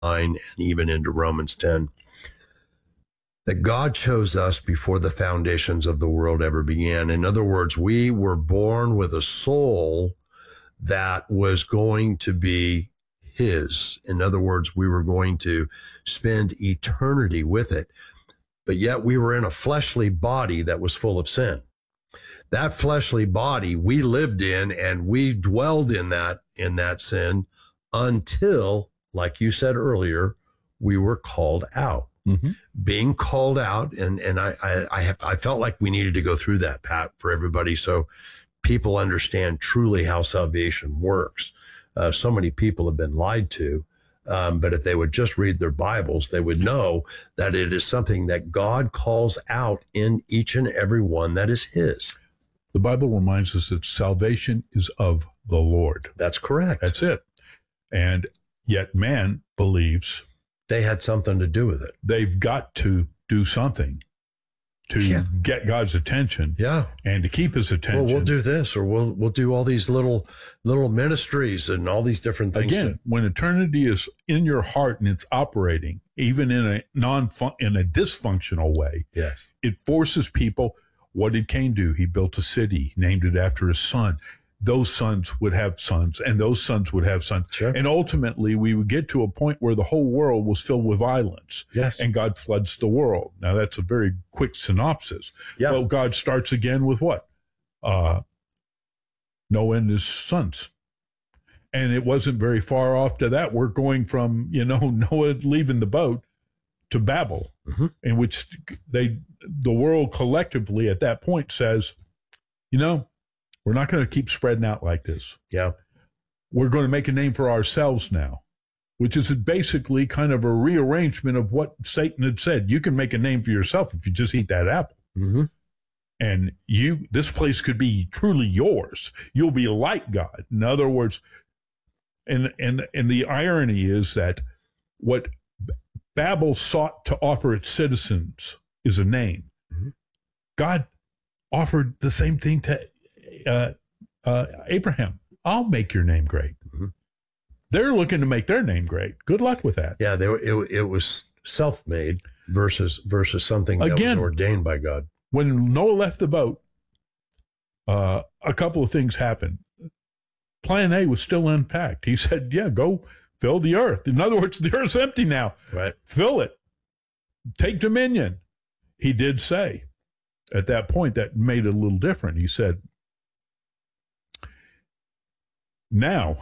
and even into Romans 10, that God chose us before the foundations of the world ever began. In other words, we were born with a soul that was going to be his. In other words, we were going to spend eternity with it. But yet we were in a fleshly body that was full of sin. That fleshly body we lived in, and we dwelled in that sin until, like you said earlier, we were called out. Mm-hmm. Being called out, and I felt like we needed to go through that, Pat, for everybody, so people understand truly how salvation works. So many people have been lied to, but if they would just read their Bibles, they would know that it is something that God calls out in each and every one that is his. The Bible reminds us that salvation is of the Lord. That's correct. That's it. And yet man believes they had something to do with it. They've got to do something to get God's attention. Yeah. And to keep his attention. Well, we'll do this, or we'll do all these little ministries and all these different things. Again, when eternity is in your heart and it's operating, even in a dysfunctional way, yes, it forces people. What did Cain do? He built a city, named it after his son. Those sons would have sons, and those sons would have sons. Sure. And ultimately, we would get to a point where the whole world was filled with violence. Yes. And God floods the world. Now, that's a very quick synopsis. Yeah. Well, God starts again with what? Noah and his sons. And it wasn't very far off to that. We're going from, Noah leaving the boat to Babel, mm-hmm. in which the world collectively at that point says, we're not going to keep spreading out like this. Yeah. We're going to make a name for ourselves now, which is basically kind of a rearrangement of what Satan had said. You can make a name for yourself if you just eat that apple. Mm-hmm. And this place could be truly yours. You'll be like God. In other words, and the irony is that what Babel sought to offer its citizens is a name. Mm-hmm. God offered the same thing to Abraham. I'll make your name great. Mm-hmm. They're looking to make their name great. Good luck with that. Yeah, it was self-made versus something that was ordained by God. When Noah left the boat, a couple of things happened. Plan A was still intact. He said, go fill the earth. In other words, the earth's empty now. Right. Fill it. Take dominion. He did say at that point that made it a little different. He said, now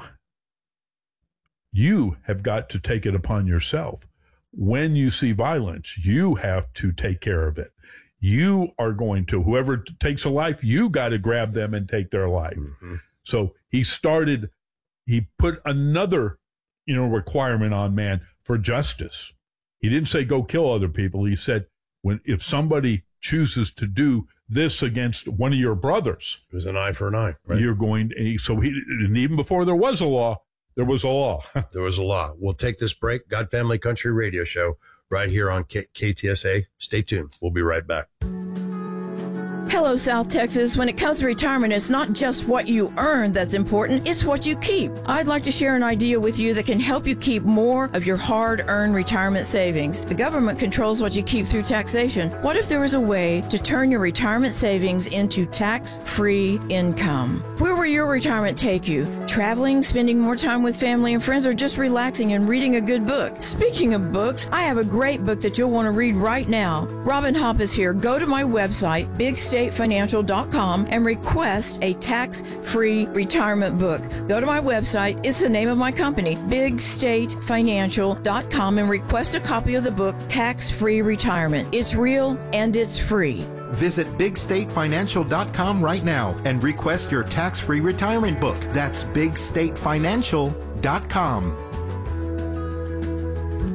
you have got to take it upon yourself. When you see violence, you have to take care of it. You are going to, whoever takes a life, you got to grab them and take their life. Mm-hmm. So he put another, requirement on man for justice. He didn't say go kill other people. He said, if somebody chooses to do this against one of your brothers, it was an eye for an eye, right? You're going, and even before there was a law, there was a law. There was a law. We'll take this break. God, Family, Country Radio Show right here on KTSA. Stay tuned. We'll be right back. Hello, South Texas. When it comes to retirement, it's not just what you earn that's important, it's what you keep. I'd like to share an idea with you that can help you keep more of your hard-earned retirement savings. The government controls what you keep through taxation. What if there was a way to turn your retirement savings into tax-free income? Where will your retirement take you? Traveling, spending more time with family and friends, or just relaxing and reading a good book? Speaking of books, I have a great book that you'll want to read right now. Robin Hopp is here. Go to my website, BigStateFinancial.com, and request a tax-free retirement book. Go to my website. It's the name of my company, BigStateFinancial.com, and request a copy of the book, Tax-Free Retirement. It's real and it's free. Visit BigStateFinancial.com right now and request your tax-free retirement book. That's BigStateFinancial.com.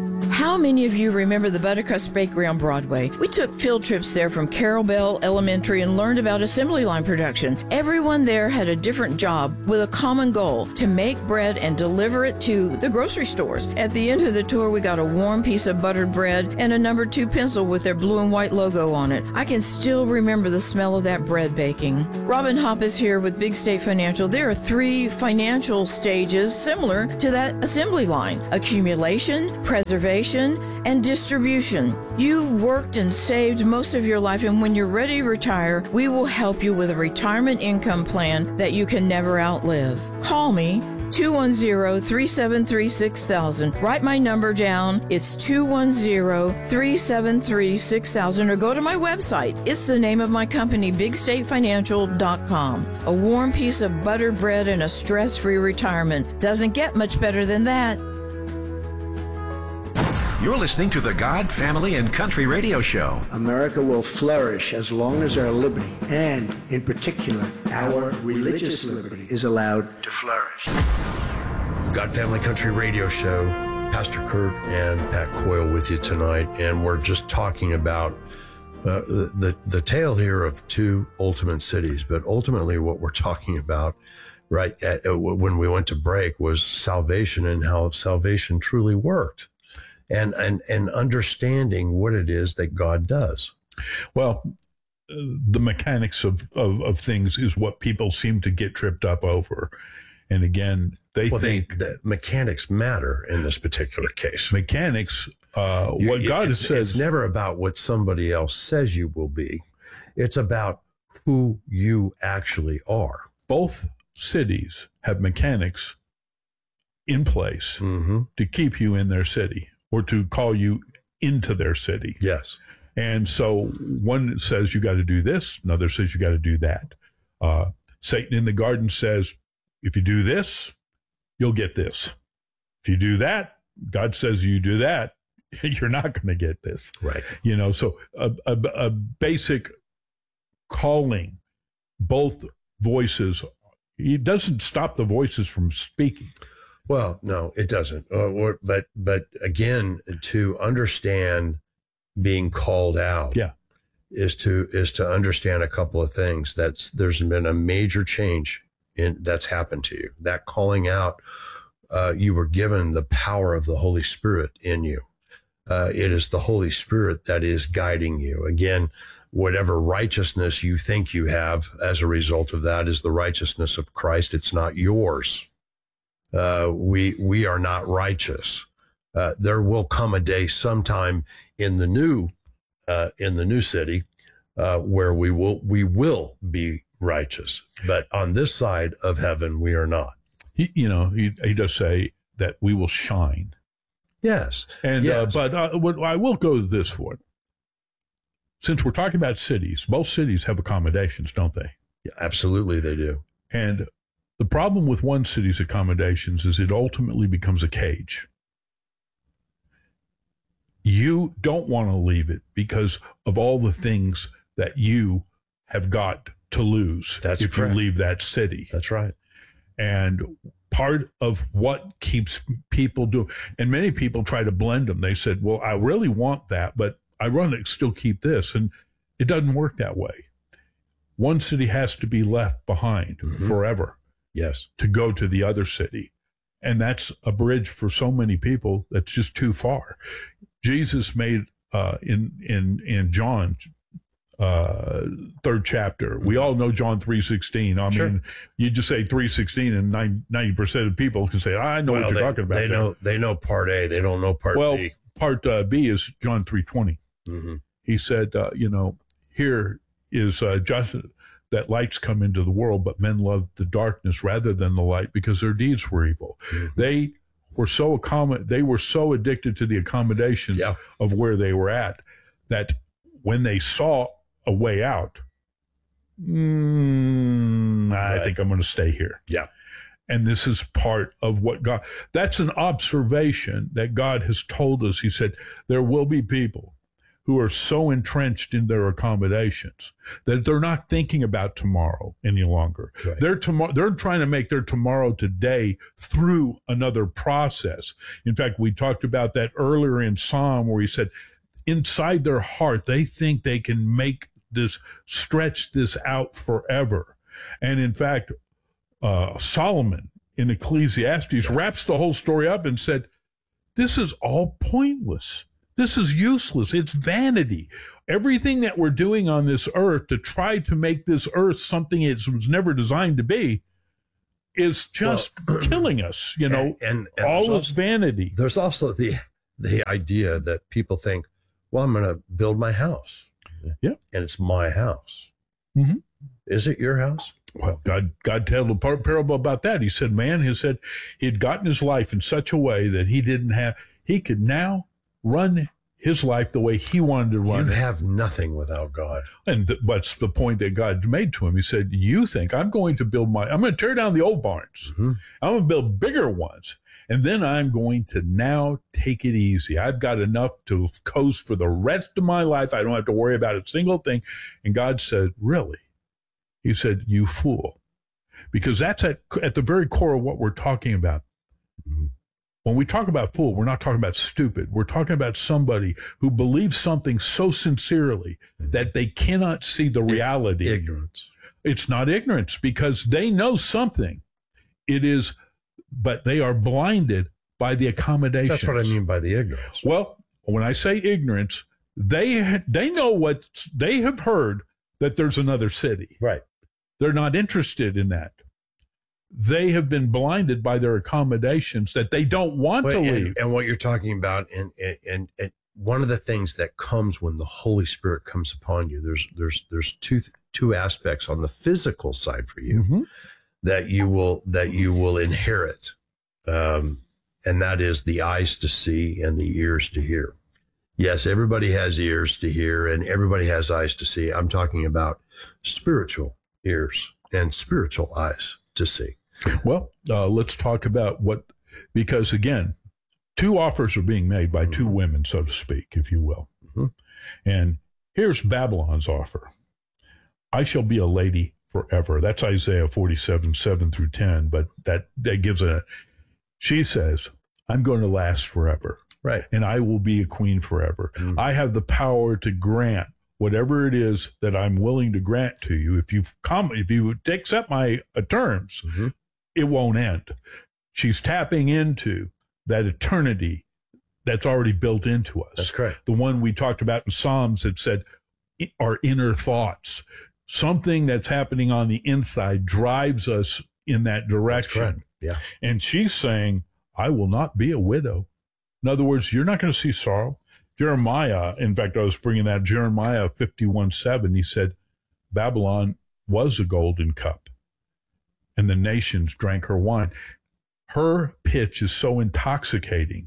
How many of you remember the Buttercrust Bakery on Broadway? We took field trips there from Carroll Bell Elementary and learned about assembly line production. Everyone there had a different job with a common goal: to make bread and deliver it to the grocery stores. At the end of the tour, we got a warm piece of buttered bread and a number 2 pencil with their blue and white logo on it. I can still remember the smell of that bread baking. Robin Hopp is here with Big State Financial. There are 3 financial stages similar to that assembly line: accumulation, preservation, and distribution. You've worked and saved most of your life, and when you're ready to retire, we will help you with a retirement income plan that you can never outlive. Call me, 210-373-6000. Write my number down. It's 210-373-6000, or go to my website. It's the name of my company, BigStateFinancial.com. A warm piece of buttered bread and a stress-free retirement. Doesn't get much better than that. You're listening to the God, Family, and Country Radio Show. America will flourish as long as our liberty, and in particular, our religious liberty, is allowed to flourish. God, Family, Country Radio Show. Pastor Kurt and Pat Coyle with you tonight, and we're just talking about the tale here of 2 ultimate cities. But ultimately, what we're talking about, right, when we went to break, was salvation and how salvation truly worked. And understanding what it is that God does. Well, the mechanics of things is what people seem to get tripped up over. And again, they think that mechanics matter in this particular case. Mechanics, what God says. It's never about what somebody else says you will be. It's about who you actually are. Both cities have mechanics in place to keep you in their city, or to call you into their city. Yes. And so one says you got to do this, another says you got to do that. Satan in the garden says, if you do this, you'll get this. If you do that, God says you do that, you're not going to get this. Right. You know, so a basic calling, both voices, it doesn't stop the voices from speaking. Well, no, it doesn't. But again, to understand being called out, is to understand a couple of things. There's been a major change that's happened to you. That calling out, you were given the power of the Holy Spirit in you. It is the Holy Spirit that is guiding you. Again, whatever righteousness you think you have as a result of that is the righteousness of Christ. It's not yours. We are not righteous. There will come a day sometime in the new city where we will be righteous. But on this side of heaven, we are not. He does say that we will shine. Yes. And yes. But I will go to this for it. Since we're talking about cities, most cities have accommodations, don't they? Yeah, absolutely, they do. And the problem with one city's accommodations is it ultimately becomes a cage. You don't want to leave it because of all the things that you have got to lose. That's if correct. You leave that city. That's right. And part of what keeps people doing, and many people try to blend them. They said, well, I really want that, but I want to still keep this. And it doesn't work that way. One city has to be left behind forever. Yes. To go to the other city. And that's a bridge for so many people that's just too far. Jesus made in John 3rd chapter. We all know John 3:16. I mean, you just say 3:16 and 90% of people can say, I know what you're talking about. They know part A. They don't know part B. Well, part B is John 3:20. He said, here is justice. That lights come into the world, but men loved the darkness rather than the light because their deeds were evil. They were so addicted to the accommodations of where they were at that when they saw a way out, I think I'm going to stay here. Yeah. And this is part of what that's an observation that God has told us. He said, there will be people who are so entrenched in their accommodations that they're not thinking about tomorrow any longer. Right. They're trying to make their tomorrow today through another process. In fact, we talked about that earlier in Psalm, where he said, inside their heart, they think they can stretch this out forever. And in fact, Solomon in Ecclesiastes wraps the whole story up and said, this is all pointless. This is useless. It's vanity. Everything that we're doing on this earth to try to make this earth something it was never designed to be is just killing us, and all is vanity. There's also the idea that people think, well, I'm going to build my house. Yeah. And it's my house. Mm-hmm. Is it your house? Well, God told a parable about that. He said, he had gotten his life in such a way that he could now run his life the way he wanted to run. You have nothing without God. And what's the point that God made to him? He said, you think I'm going to tear down the old barns. Mm-hmm. I'm going to build bigger ones. And then I'm going to now take it easy. I've got enough to coast for the rest of my life. I don't have to worry about a single thing. And God said, really? He said, you fool. Because that's at the very core of what we're talking about. Mm-hmm. When we talk about fool, we're not talking about stupid. We're talking about somebody who believes something so sincerely that they cannot see the reality. Ignorance. It's not ignorance, because they know something. It is, but they are blinded by the accommodations. That's what I mean by the ignorance. Well, when I say ignorance, they know what they have heard, that there's another city. Right. They're not interested in that. They have been blinded by their accommodations that they don't want to leave. And what you're talking about, and one of the things that comes when the Holy Spirit comes upon you, there's two aspects on the physical side for you. Mm-hmm. that you will inherit, and that is the eyes to see and the ears to hear. Yes, everybody has ears to hear and everybody has eyes to see. I'm talking about spiritual ears and spiritual eyes to see. Well, let's talk about because again, two offers are being made by two women, so to speak, if you will. Mm-hmm. And here's Babylon's offer. I shall be a lady forever. That's Isaiah 47, 7 through 10. But that gives she says, I'm going to last forever. Right. And I will be a queen forever. Mm. I have the power to grant whatever it is that I'm willing to grant to you. If you accept my terms, mm-hmm. it won't end. She's tapping into that eternity that's already built into us. That's correct. The one we talked about in Psalms that said our inner thoughts. Something that's happening on the inside drives us in that direction. That's correct. Yeah. And she's saying, I will not be a widow. In other words, you're not going to see sorrow. Jeremiah, in fact, I was bringing that Jeremiah 51:7. He said, Babylon was a golden cup, and the nations drank her wine. Her pitch is so intoxicating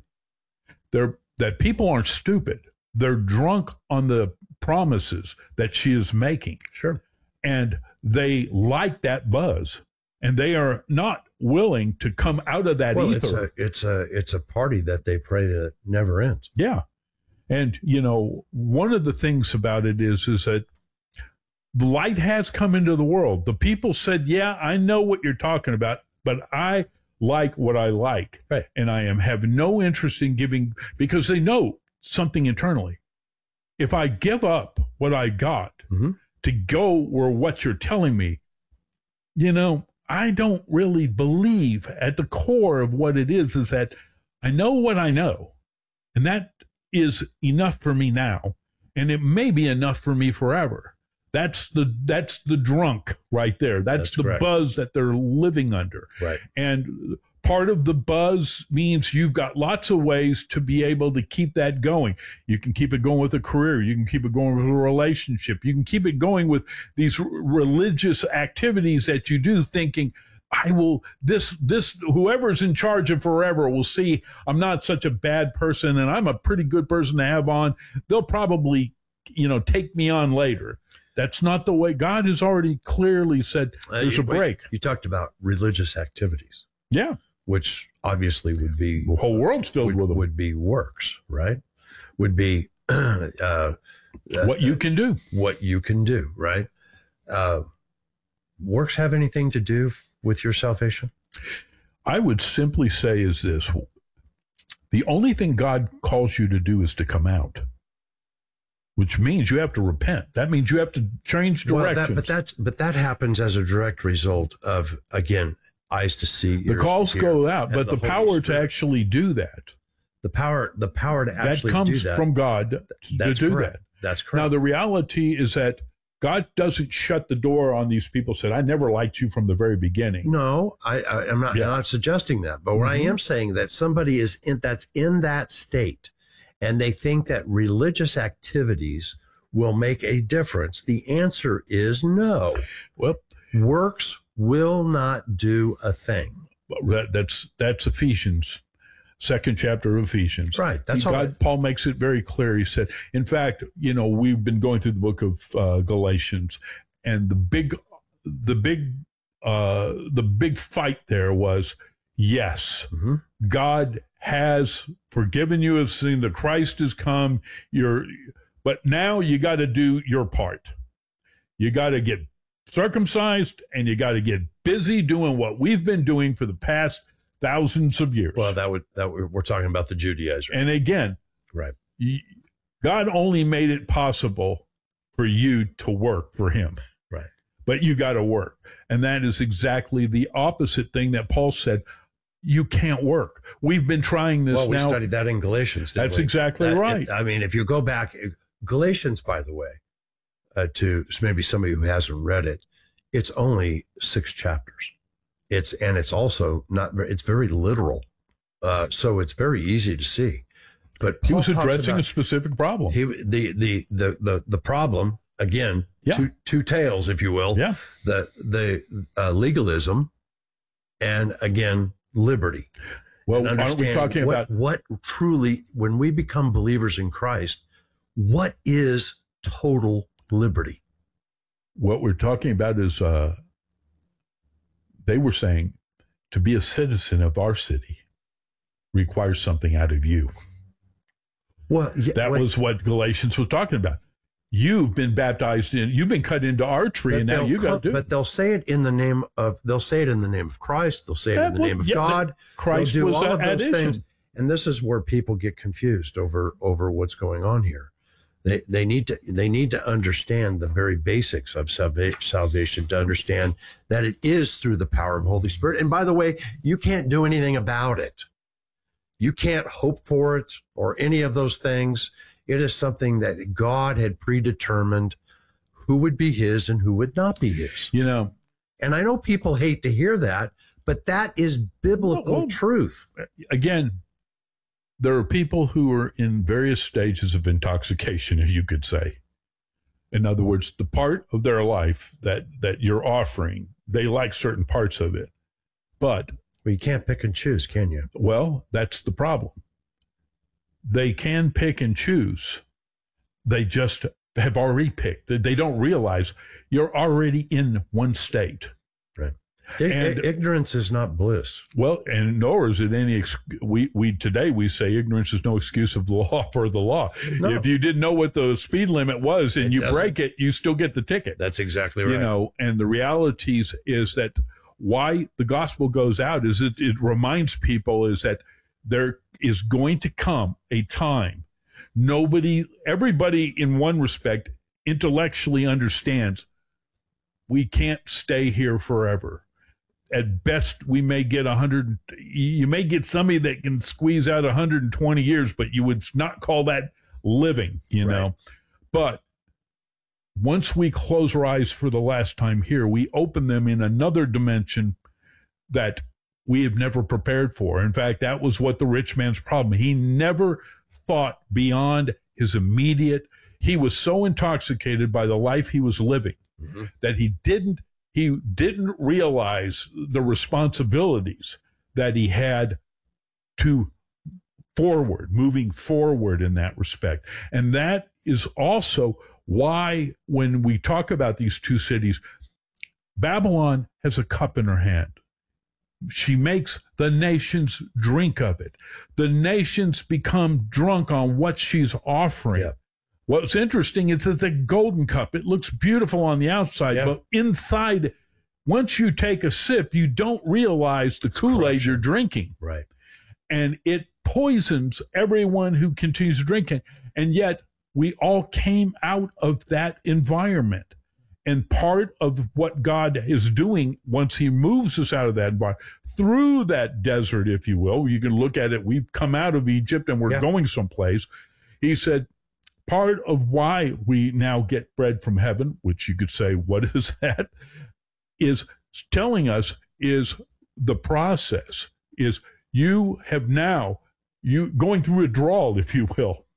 that people aren't stupid. They're drunk on the promises that she is making. Sure. And they like that buzz, and they are not willing to come out of that ether. It's a party that they pray that never ends. Yeah. And, one of the things about it is that the light has come into the world. The people said, yeah, I know what you're talking about, but I like what I like. Right. And I have no interest in giving, because they know something internally. If I give up what I got mm-hmm. to go where what you're telling me, I don't really believe at the core of what it is that I know what I know, and that is enough for me now, and it may be enough for me forever. That's the drunk right there. That's the correct. Buzz that they're living under. Right. And part of the buzz means you've got lots of ways to be able to keep that going. You can keep it going with a career. You can keep it going with a relationship. You can keep it going with these religious activities that you do, thinking, whoever's in charge of forever will see I'm not such a bad person and I'm a pretty good person to have on. They'll probably, take me on later. That's not the way. God has already clearly said there's a break. You talked about religious activities. Yeah. Which obviously would be the whole world's filled with them. Would be works, right? Would be what you can do. What you can do, right? Works have anything to do with your salvation? I would simply say is this. The only thing God calls you to do is to come out, which means you have to repent. That means you have to change directions. But that happens as a direct result of, again, eyes to see. The calls go out, but the power to actually do that. The power to actually do that. That comes from God to do that. That's correct. Now, the reality is that God doesn't shut the door on these people. Said, I never liked you from the very beginning. No, I'm not suggesting that. But what I am saying that somebody that's in that state and they think that religious activities will make a difference. The answer is no. Well, works will not do a thing. That's Ephesians. Second chapter of Ephesians. Right. That's all. Paul makes it very clear. He said, in fact, we've been going through the book of Galatians, and the big fight there was, yes, God has forgiven you of sin. The Christ has come. But now you got to do your part. You got to get circumcised, and you got to get busy doing what we've been doing for the past thousands of years. Well, we're talking about the Judaizers. And again, right. God only made it possible for you to work for him. Right. But you got to work. And that is exactly the opposite thing that Paul said. You can't work. We've been trying this now. Well, we studied that in Galatians, didn't we? That's exactly right. I mean, if you go back, Galatians, by the way, to maybe somebody who hasn't read it, it's only 6 chapters. It's also it's very literal. So it's very easy to see. But Paul he was addressing a specific problem. The problem, again, two tails, if you will. Yeah. The legalism and, again, liberty. Well, aren't we talking about what truly, when we become believers in Christ, what is total liberty? What we're talking about is they were saying to be a citizen of our city requires something out of you. Well, that was what Galatians was talking about. You've been baptized you've been cut into our tree, and now you got to do. But they'll say it in the name of Christ. They'll say it in the name of God. Christ they'll do was all of those addition. things. And this is where people get confused over what's going on here. They need to understand the very basics of salvation, to understand that it is through the power of the Holy Spirit. And by the way, you can't do anything about it. You can't hope for it or any of those things. It is something that God had predetermined who would be his and who would not be his. And I know people hate to hear that, but that is biblical truth. Again, there are people who are in various stages of intoxication, you could say. In other words, the part of their life that you're offering, they like certain parts of it. But well, you can't pick and choose, can you? Well, that's the problem. They can pick and choose. They just have already picked. They don't realize you're already in one state. Right. Ignorance is not bliss. Well, and nor is it any. Today we say ignorance is no excuse of the law for the law. No. If you didn't know what the speed limit was and you break it, you still get the ticket. That's exactly right. And the realities is that why the gospel goes out is it reminds people is that there is going to come a time. Everybody in one respect intellectually understands we can't stay here forever. At best, we may get 100. You may get somebody that can squeeze out 120 years, but you would not call that living, know. But once we close our eyes for the last time here, we open them in another dimension that we have never prepared for. In fact, that was what the rich man's problem. He never thought beyond his immediate. He was so intoxicated by the life he was living that he didn't realize the responsibilities that he had to moving forward in that respect. And that is also why when we talk about these two cities, Babylon has a cup in her hand. she makes the nations drink of it. The nations become drunk on what she's offering. Yeah. What's interesting is it's a golden cup. It looks beautiful on the outside, but inside, once you take a sip, you don't realize the Kool-Aid you're drinking. Right. And it poisons everyone who continues to drink it. And yet we all came out of that environment. And part of what God is doing once he moves us out of that environment, through that desert, if you will, you can look at it, we've come out of Egypt and we're going someplace. He said, part of why we now get bread from heaven, which you could say, what is that? Is telling us is the process is you have now, you going through withdrawal, if you will.